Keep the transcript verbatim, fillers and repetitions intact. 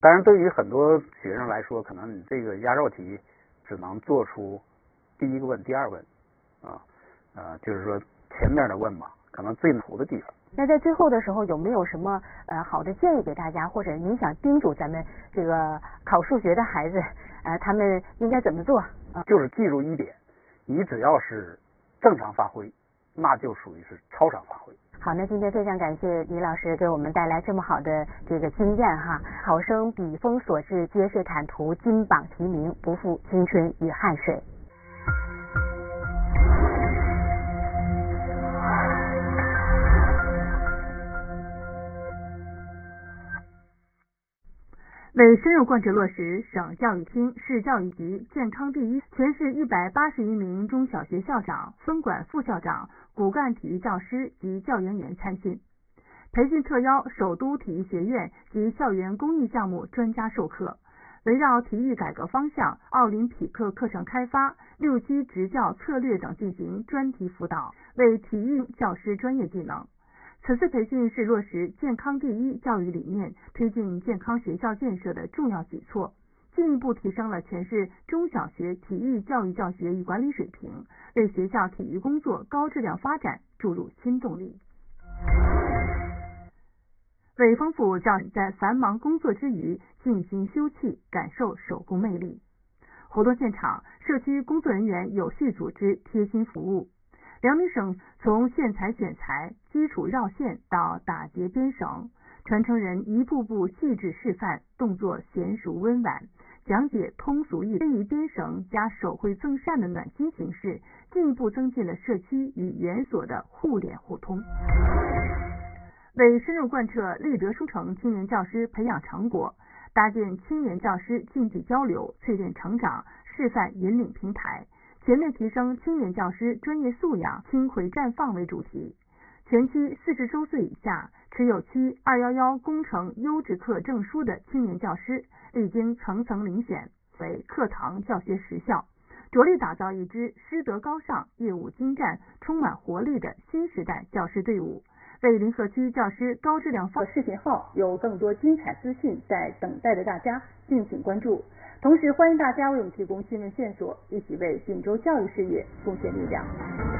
当然，对于很多学生来说，可能你这个压轴题只能做出第一个问、第二问啊，呃，就是说前面的问嘛，可能最难的地方。 那在最后的时候，有没有什么呃好的建议给大家，或者您想叮嘱咱们这个考数学的孩子，呃，他们应该怎么做？ 啊，就是记住一点，你只要是正常发挥，那就属于是超常发挥。 好，那今天非常感谢李老师给我们带来这么好的这个经验哈。考生笔锋所至，揭示坦途，金榜题名，不负青春与汗水。 为深入贯彻落实省教育厅、市教育局健康第一，全市一百八十余名中小学校长、分管副校长、骨干体育教师及教研员参训。培训特邀首都体育学院及校园公益项目专家授课，围绕体育改革方向、奥林匹克课程开发、六期执教策略等进行专题辅导，为体育教师专业技能。此次培训是落实健康第一教育理念，推进健康学校建设的重要举措，进一步提升了全市中小学体育教育教学与管理水平，为学校体育工作高质量发展注入新动力。为丰富教育在繁忙工作之余静心休憩，感受手工魅力。活动现场，社区工作人员有序组织，贴心服务。辽宁省从线材选材、基础绕线到打结编绳，传承人一步步细致示范，动作娴熟温婉，讲解通俗易以编绳加手绘赠扇的暖心形式，进一步增进了社区与园所的互联互通。为深入贯彻立德书城青年教师培养成果，搭建青年教师近距交流、淬炼成长、示范引领平台，全面提升青年教师专业素养，轻回绽放为主题。全区四十周岁以下持有区二一一工程优质课证书的青年教师，历经层层遴选为课堂教学实校，着力打造一支师德高尚、业务精湛、充满活力的新时代教师队伍，为临河区教师高质量发视频号有更多精彩资讯在等待着大家，敬请关注。同时欢迎大家为我们提供新闻线索，一起为锦州教育事业贡献力量。